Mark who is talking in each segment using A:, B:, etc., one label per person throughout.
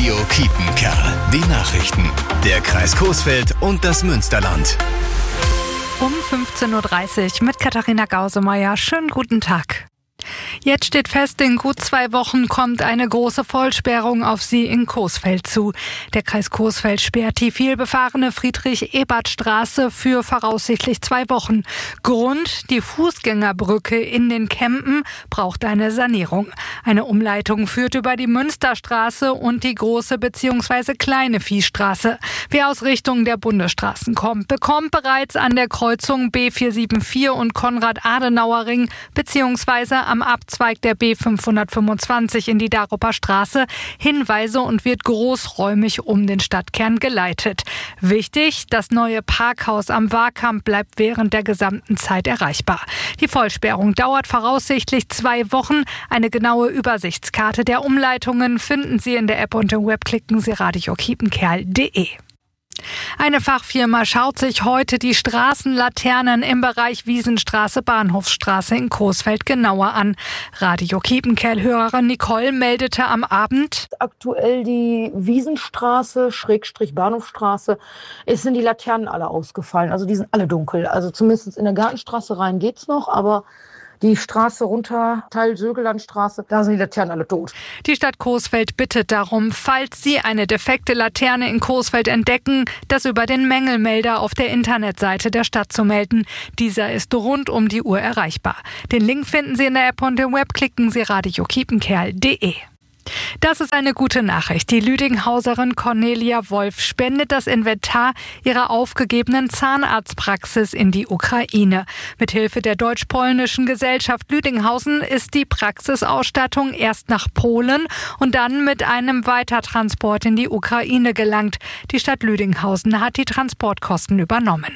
A: Radio Kiepenkerl. Die Nachrichten. Der Kreis Coesfeld und das Münsterland.
B: Um 15.30 Uhr mit Katharina Gausemeyer. Schönen guten Tag. Jetzt steht fest, in gut 2 Wochen kommt eine große Vollsperrung auf Sie in Coesfeld zu. Der Kreis Coesfeld sperrt die vielbefahrene Friedrich-Ebert-Straße für voraussichtlich 2 Wochen. Grund: die Fußgängerbrücke in den Kempen braucht eine Sanierung. Eine Umleitung führt über die Münsterstraße und die große bzw. kleine Viehstraße. Wer aus Richtung der Bundesstraßen kommt, bekommt bereits an der Kreuzung B474 und Konrad-Adenauer-Ring bzw. am Abzweig der B525 in die Daruper Straße Hinweise und wird großräumig um den Stadtkern geleitet. Wichtig: das neue Parkhaus am Wahrkamp bleibt während der gesamten Zeit erreichbar. Die Vollsperrung dauert voraussichtlich 2 Wochen. Eine genaue Übersichtskarte der Umleitungen finden Sie in der App und im Web. Klicken Sie radiokiepenkerl.de. Eine Fachfirma schaut sich heute die Straßenlaternen im Bereich Wiesenstraße, Bahnhofsstraße in Coesfeld genauer an. Radio Kiepenkerl-Hörerin Nicole meldete am Abend:
C: Aktuell die Wiesenstraße, Bahnhofsstraße, es sind die Laternen alle ausgefallen. Also die sind alle dunkel. Also zumindest in der Gartenstraße rein geht's noch, aber die Straße runter, Teil Sögelandstraße, da sind die Laternen alle tot.
B: Die Stadt Coesfeld bittet darum, falls Sie eine defekte Laterne in Coesfeld entdecken, das über den Mängelmelder auf der Internetseite der Stadt zu melden. Dieser ist rund um die Uhr erreichbar. Den Link finden Sie in der App und im Web. Klicken Sie radiokiepenkerl.de. Das ist eine gute Nachricht. Die Lüdinghauserin Cornelia Wolf spendet das Inventar ihrer aufgegebenen Zahnarztpraxis in die Ukraine. Mithilfe der deutsch-polnischen Gesellschaft Lüdinghausen ist die Praxisausstattung erst nach Polen und dann mit einem Weitertransport in die Ukraine gelangt. Die Stadt Lüdinghausen hat die Transportkosten übernommen.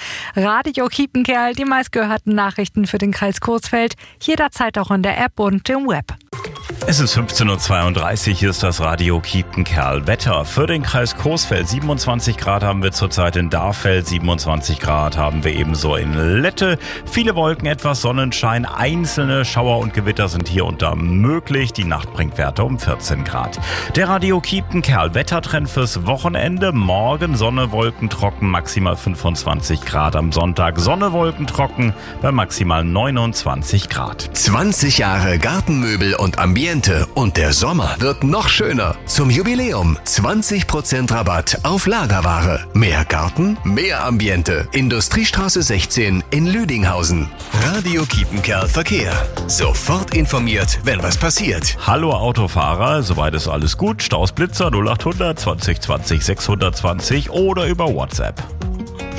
B: Radio Kiepenkerl, die meistgehörten Nachrichten für den Kreis Coesfeld, jederzeit auch in der App und im Web.
D: Es ist 15.32 Uhr, hier ist das Radio Kiepenkerl. Wetter für den Kreis Coesfeld: 27 Grad haben wir zurzeit in Darfeld, 27 Grad haben wir ebenso in Lette. Viele Wolken, etwas Sonnenschein, einzelne Schauer und Gewitter sind hier und da möglich. Die Nacht bringt Werte um 14 Grad. Der Radio Kiepenkerl Wettertrend fürs Wochenende: morgen Sonne, Wolken, trocken, maximal 25 Grad. Am Sonntag Sonne, Wolken, trocken bei maximal 29 Grad.
A: 20 Jahre Gartenmöbel und Ambiente und der Sommer wird noch schöner. Zum Jubiläum 20% Rabatt auf Lagerware. Mehr Garten, mehr Ambiente. Industriestraße 16 in Lüdinghausen. Radio Kiepenkerl Verkehr. Sofort informiert, wenn was passiert.
D: Hallo Autofahrer, soweit ist alles gut. Staus Blitzer 0800 20 20 620 oder über WhatsApp.